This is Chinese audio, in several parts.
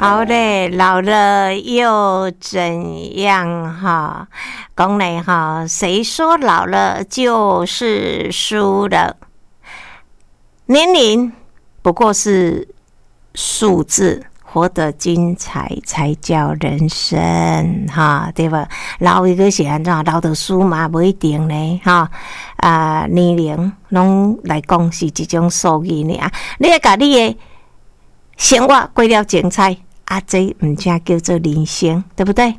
好嘞，老了又怎样哈？讲嘞哈，谁说老了就是输了？年龄不过是数字，活得精彩才叫人生哈，对吧？老一个是安怎？老的输嘛，不一定呢哈。年龄拢来讲是一种数字呢。你要把你的生活过了精彩。这唔正叫做人生，对不对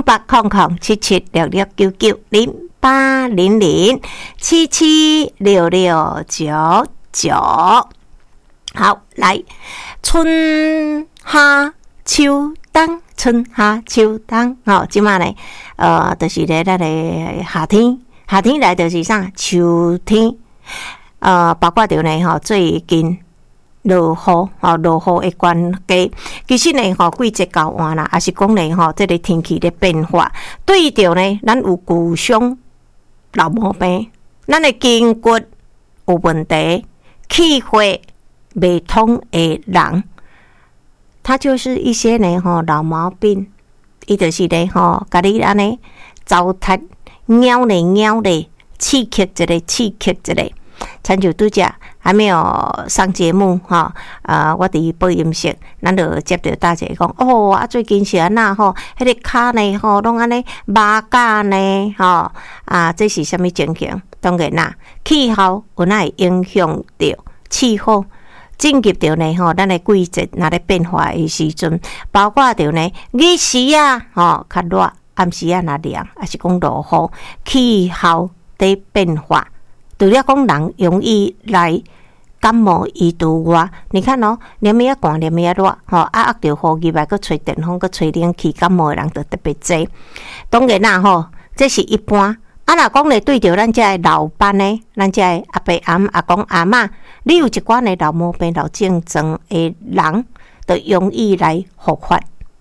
？0800776699，好，来，春夏秋冬，春夏秋冬，即马呢，就是咧咱的夏天，夏天来就是啥？秋天，包括着呢，最近。落雨，落雨的关系，其实呢，季节到晚啦，也是讲呢，这个天气的变化，对着呢，咱有骨伤、老毛病，咱的筋骨有问题，气血未通的人，他就是一些呢，老毛病，伊就是呢，家己安尼糟蹋、咬咧，刺激一个，亲像拄则还没有上节目哈，我伫播音室，咱就接到大姐讲，最近是安那吼，迄个骹呢吼，拢安尼麻架呢吼，这是什么情形？当然啦，气候有哪会影响着气候？进入着呢吼，咱的季节若咧变化的时阵，包括着呢日时较热，暗时若凉，还是讲落雨，气候在变化。除了讲人容易来感冒以除外，你看连咩寒连咩热，握着雨入来，佮吹电风，佮吹冷气，感冒的人就特别多。当然啦这是一般。若讲咧对着咱遮的老班呢，咱遮的阿伯阿公阿嬷，你有一寡的老毛病、老症状的人，就容易来复发。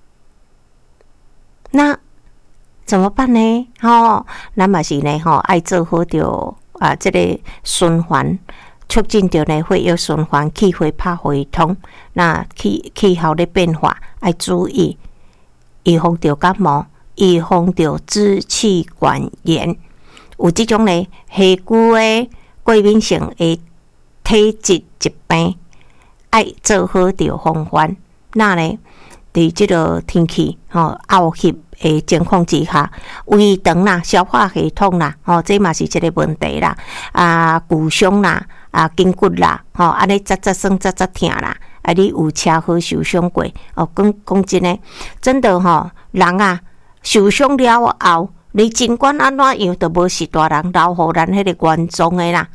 那怎么办呢？咱嘛是呢爱做好着。这个循环促进着呢血液循环，气血拍回通。那气候的变化要注意，预防着感冒，预防着支气管炎。有这种呢下久的过敏性的体质疾病，要做好着防范。那呢，在这个天气沤瘁的情况之下，胃肠啦、消化系统啦，这嘛是一个问题啦。骨伤啦、筋骨啦，安尼扎酸、扎疼啦，你有车祸受伤过？讲真的，真的人受伤了后，你尽管安怎样，都无是大人留互咱迄个原状的啦。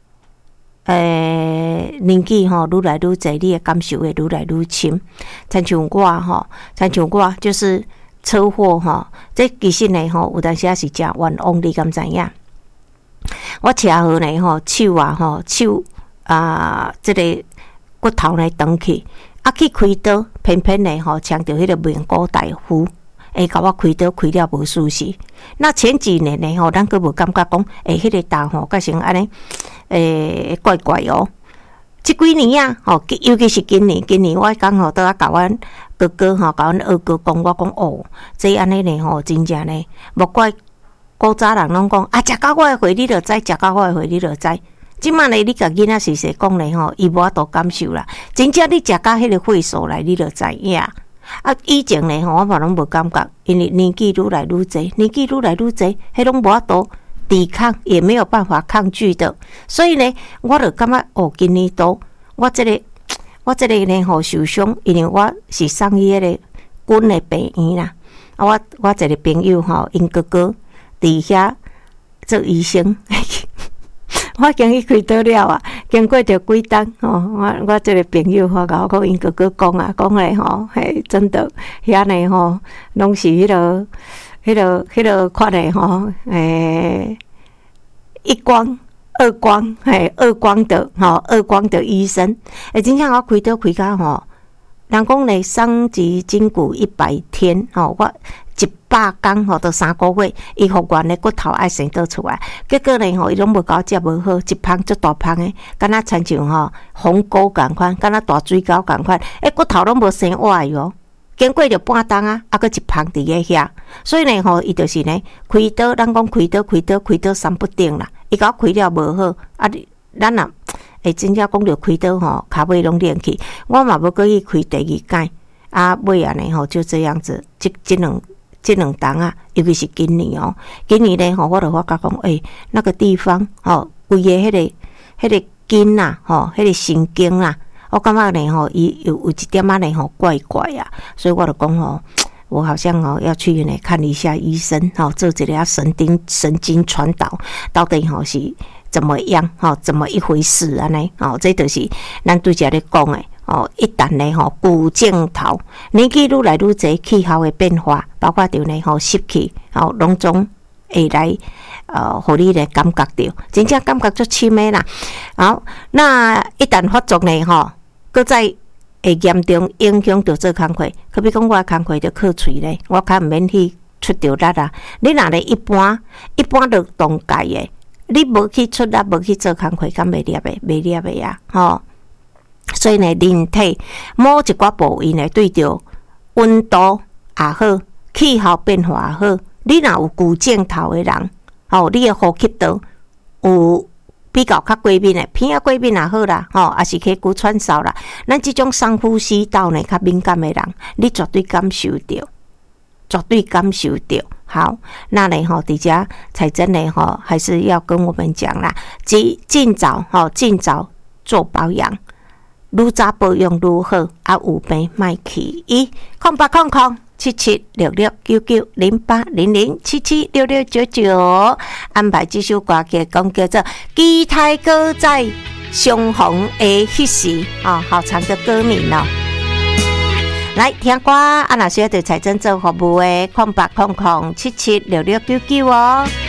年纪愈来愈侪，你的感受会愈来愈深。亲像我就是车祸这其实呢有当时也是真冤枉，你敢知影？我车祸呢手这个骨头呢断去，去开刀，偏偏呢抢着迄个面骨大夫。甲我开刀开了无舒适。那前几年呢咱佫无感觉讲，迄个刀甲成安尼，怪怪哦。这几年尤其是今年我刚好都甲阮哥哥甲阮二哥讲，我讲这安尼呢真正呢，莫怪古早人拢讲食到我的岁你就知，食到我的岁你就知。即摆呢，你甲囡仔细细讲呢伊无法度感受啦。真正你食到迄个岁数来，你就知影。以前呢我嘛拢无感觉，因为年纪愈来愈侪，迄拢无法度抵抗，也没有办法抗拒的。所以呢，我就感觉今年度我这个呢受伤，因为我是送伊迄个军的病院啦。我一个朋友因哥哥伫遐做医生。我经去开刀了经过着几冬我这个朋友甲我讲，因哥哥讲咧真的遐呢拢是迄个款的一光二光二光的医生真正我开刀开到人讲咧伤及筋骨100天我100天到3个月，伊复原的骨头爱生倒出来。结果呢伊拢无甲我接无好，一芳足大芳的，敢若亲像红菇共款，敢若大水沟共款，骨头拢无生坏哟。 经过着半冬啊，还佫一芳伫个遐，所以呢吼，伊就是呢开刀，咱讲开刀三不定啦，伊甲我开了无好，啊，咱啊，真正讲着开刀吼，骹尾拢练去，我嘛要搁去开第二间，啊，尾啊呢吼，就这样子，这两冬啊，尤其是今年哦，今年呢吼，我就发觉讲，那个地方吼，规个迄个筋啊，吼，迄个神经啊。我感觉呢吼，伊有一点仔呢吼怪怪啊，所以我就讲吼，我好像要去呢看一下医生吼，做一个神经传导，到底吼是怎么样吼，怎么一回事安尼吼，这就是咱对遮咧讲的哦。一旦呢吼古镜头，年纪愈来愈侪，气候的变化，包括着呢吼湿气吼，拢总会来互你咧感觉到，真正感觉足深的啦。好，那一旦发作呢吼。搁再会严重影响到做工课，可比讲我工课着靠喙咧，我较毋免去出着力啊。你若咧一般着动界诶，你无去出力，无去做工课，敢袂摄诶啊？吼，所以呢，人体某一寡部位呢，对着温度也好，气候变化也好，你若有古镜头诶人，吼，你诶呼吸道有。比较过敏的，鼻过敏也好啦，吼，也是气骨喘嗽啦。咱这种上呼吸道呢较敏感的人，你绝对感受到。好，那呢吼，伫遮才真的吼，还是要跟我们讲啦，尽早做保养，愈早保养愈好，啊有病莫去0800。7766990800776699，安排这首歌曲讲叫做《期待搁再相逢的迄时》好长的歌名哦。来听歌，啊，若需要对财政做服务的，0800776699哦。